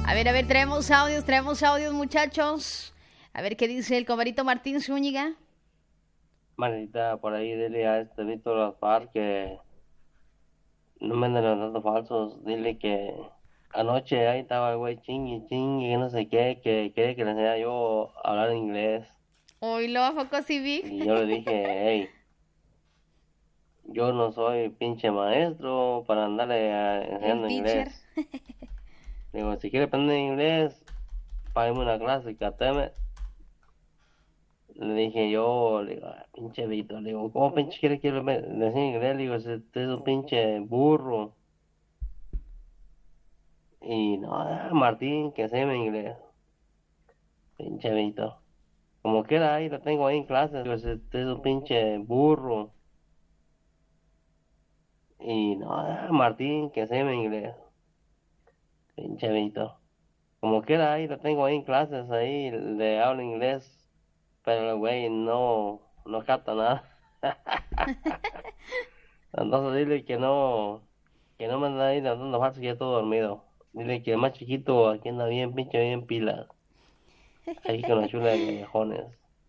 A ver, traemos audios, muchachos. A ver qué dice el comadrito Martín Zúñiga. Manita, por ahí dile a Víctor Gaspar que no me anden levantando falsos. Dile que anoche ahí estaba el güey chingue, que no sé qué, que quería que le enseñara yo a hablar inglés. Oílo, ¿a poco sí, Vic? Y yo le dije, hey, yo no soy pinche maestro para andarle enseñando inglés. Digo, si quiere aprender inglés, págame una clase, cateme. Le dije yo, le digo, pinche Víctor, le digo, ¿cómo pinche quiere que le enseñe inglés? Le digo, usted es un pinche burro. Y no, Martín, que enseñe inglés. Pinche Víctor. Como quiera, ahí lo tengo ahí en clase. Le digo, usted es un pinche burro. Y no, Martín, que enseñe inglés. Pinche Víctor. Como quiera, ahí lo tengo ahí en clases, ahí le hablo inglés. Pero el güey no capta nada. Entonces dile que no me anda ahí dando falso, que ya todo dormido. Dile que el más chiquito aquí anda bien, pinche bien pila. Ahí con la chula de callejones.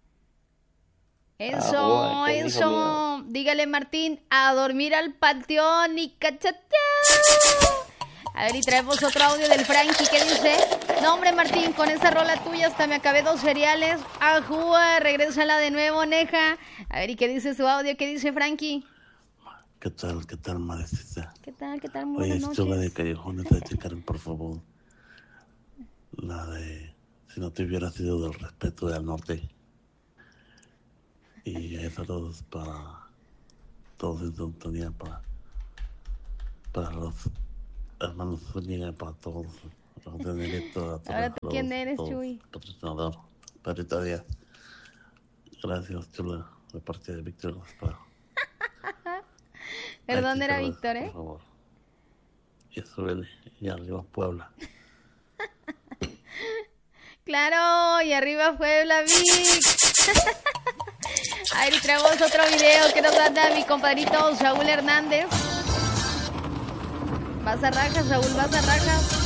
Eso. Dígale, Martín, a dormir al panteón y cachatear. A ver, y traemos otro audio del Frankie que dice: no, hombre, Martín, con esa rola tuya hasta me acabé 2 cereales. Ajúa, regrésala de nuevo, neja. A ver, ¿y qué dice su audio? ¿Qué dice Frankie? ¿Qué tal, madrecita? ¿Qué tal? Muy buenas noches. Oye, chula de callejones, de checar, por favor. La de si no te hubiera sido del respeto del norte. Y eso todos en sintonía para los hermanos Zúñiga, para todos los de directo. Ahora tú, ¿quién eres, Chuy? Patrocinador, Perrito Díaz. Gracias, chula, de parte de Víctor Gaspar. Perdón, era Víctor, ¿eh? Por favor. Y súbele, y arriba Puebla. Claro, y arriba Puebla, Vic. A ver, y traemos otro video que nos manda mi compadrito Saúl Hernández. Vas a rajas, Saúl, vas a rajas.